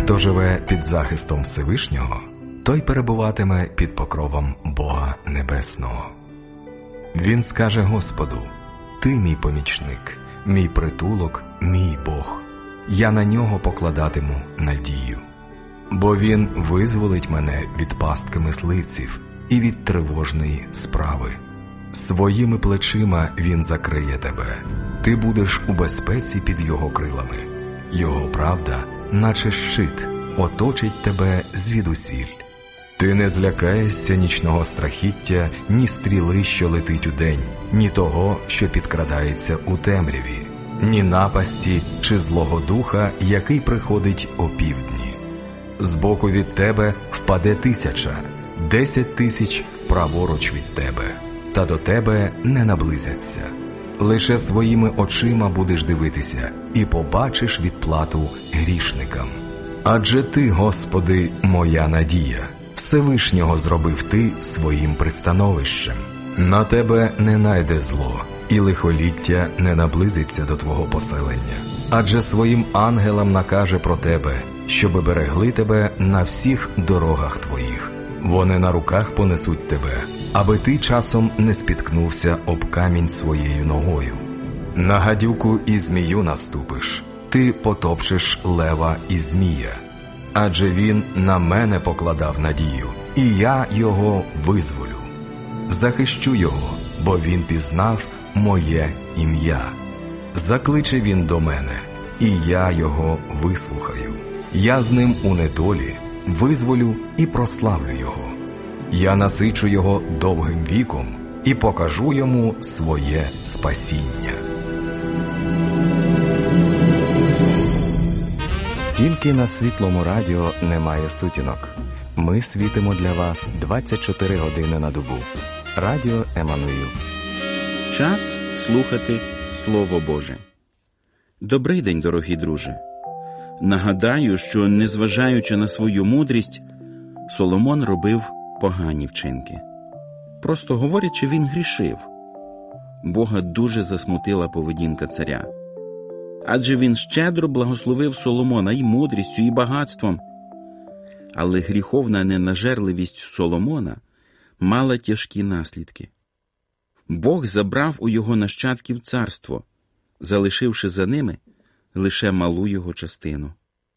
Хто живе під захистом Всевишнього, той перебуватиме під покровом Бога Небесного. Він скаже Господу: «Ти мій помічник, мій притулок, мій Бог. Я на нього покладатиму надію. Бо він визволить мене від пастки мисливців і від тривожної справи. Своїми плечима він закриє тебе. Ти будеш у безпеці під його крилами. Його правда, наче щит, оточить тебе звідусіль. Ти не злякаєшся нічного страхіття, ні стріли, що летить удень, ні того, що підкрадається у темряві, ні напасті чи злого духа, який приходить опівдні. Збоку від тебе впаде 1000, 10 000 праворуч від тебе, та до тебе не наблизяться. Лише своїми очима будеш дивитися і побачиш відплату грішникам. Адже ти, Господи, моя надія, Всевишнього зробив ти своїм пристановищем. На тебе не найде зло, і лихоліття не наблизиться до твого поселення. Адже своїм ангелам накаже про тебе, щоби берегли тебе на всіх дорогах твоїх. Вони на руках понесуть тебе, аби ти часом не спіткнувся об камінь своєю ногою. На гадюку і змію наступиш, ти потопчеш лева і змія. Адже він на мене покладав надію, і я його визволю. Захищу його, бо він пізнав моє ім'я. Закличе він до мене, і я його вислухаю. Я з ним у недолі визволю і прославлю його. Я насичу його довгим віком і покажу йому своє спасіння. Тільки на Світлому радіо немає сутінок. Ми світимо для вас 24 години на добу. Радіо Еммануїл. Час слухати Слово Боже. Добрий день, дорогі друже. Нагадаю, що, незважаючи на свою мудрість, Соломон робив погані вчинки. Просто говорячи, він грішив. Бога дуже засмутила поведінка царя. Адже він щедро благословив Соломона і мудрістю, і багатством. Але гріховна ненажерливість Соломона мала тяжкі наслідки. Бог забрав у його нащадків царство, залишивши за ними лише малу його частину.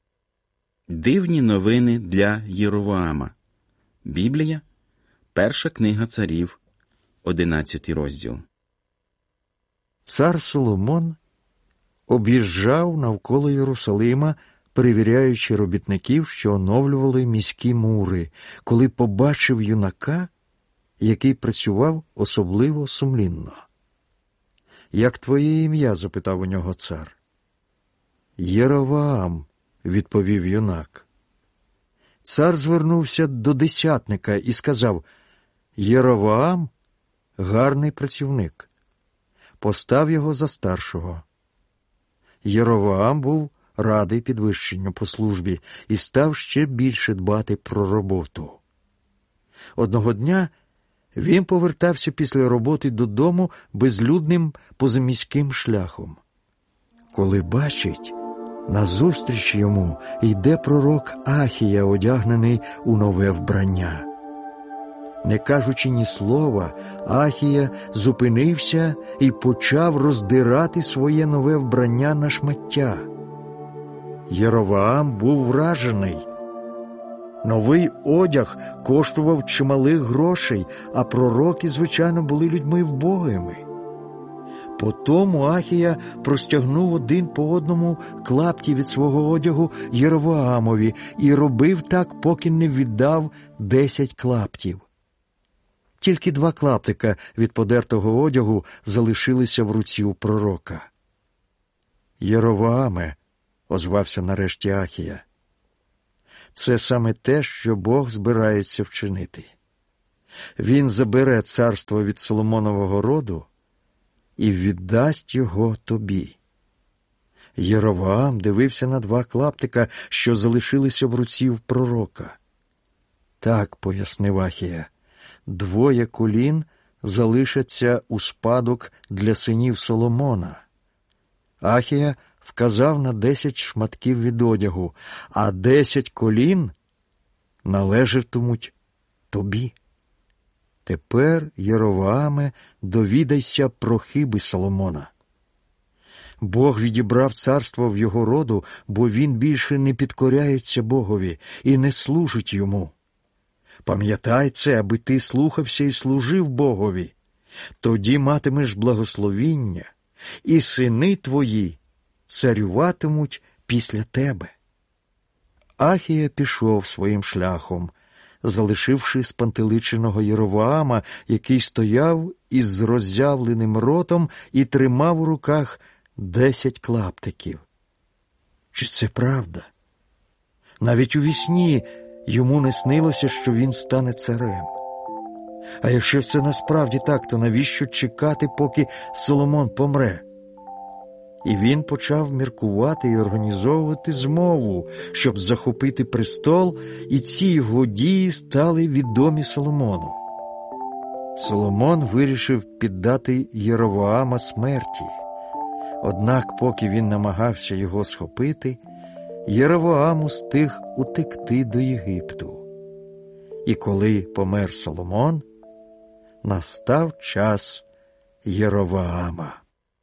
Дивні новини для Єровоама. Біблія, 1 книга Царів, 11 розділ. Цар Соломон об'їжджав навколо Єрусалима, перевіряючи робітників, що оновлювали міські мури, коли побачив юнака, який працював особливо сумлінно. «Як твоє ім'я?» – запитав у нього цар. «Єровоам», – відповів юнак. Цар звернувся до десятника і сказав: «Єровоам – гарний працівник. Постав його за старшого». Єровоам був радий підвищенню по службі і став ще більше дбати про роботу. Одного дня він повертався після роботи додому безлюдним позаміським шляхом. Коли бачить, назустріч йому йде пророк Ахія, одягнений у нове вбрання. Не кажучи ні слова, Ахія зупинився і почав роздирати своє нове вбрання на шмаття. Єровоам був вражений. Новий одяг коштував чималих грошей, а пророки, звичайно, були людьми вбогими. Потому Ахія простягнув один по одному клапті від свого одягу Єровоамові і робив так, поки не віддав 10 клаптів. Тільки 2 клаптика від подертого одягу залишилися в руці у пророка. «Єровоаме», – озвався нарешті Ахія, – це саме те, що Бог збирається вчинити. Він забере царство від Соломонового роду і віддасть його тобі. Єровоам дивився на 2 клаптика, що залишилися в руці в пророка. Так, пояснив Ахія, 2 колін залишаться у спадок для синів Соломона. Ахія вказав на 10 шматків від одягу, а 10 колін належатимуть тобі. Тепер, Єровоаме, довідайся про хиби Соломона. Бог відібрав царство в його роду, бо він більше не підкоряється Богові і не служить йому. Пам'ятай це, аби ти слухався і служив Богові. Тоді матимеш благословіння, і сини твої царюватимуть після тебе. Ахія пішов своїм шляхом, залишивши спантеличеного Єровоама, який стояв із роззявленим ротом і тримав у руках 10 клаптиків. Чи це правда? Навіть у вісні йому не снилося, що він стане царем. А якщо це насправді так, то навіщо чекати, поки Соломон помре? І він почав міркувати і організовувати змову, щоб захопити престол, і ці його дії стали відомі Соломону. Соломон вирішив піддати Єровоама смерті. Однак, поки він намагався його схопити, Єровоам устиг утекти до Єгипту. І коли помер Соломон, настав час Єровоама.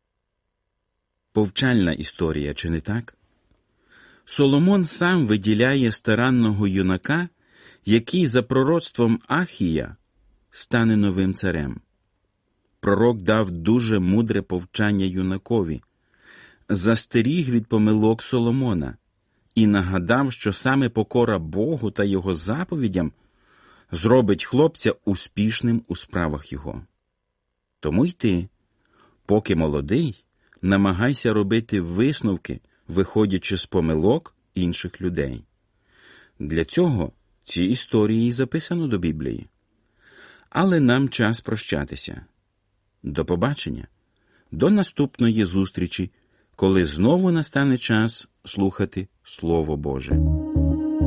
Повчальна історія, чи не так? Соломон сам виділяє старанного юнака, який за пророцтвом Ахія стане новим царем. Пророк дав дуже мудре повчання юнакові, застеріг від помилок Соломона і нагадав, що саме покора Богу та його заповідям зробить хлопця успішним у справах його. Тому й ти, поки молодий, намагайся робити висновки, виходячи з помилок інших людей. Для цього ці історії записано до Біблії. Але нам час прощатися. До побачення. До наступної зустрічі, коли знову настане час слухати Слово Боже.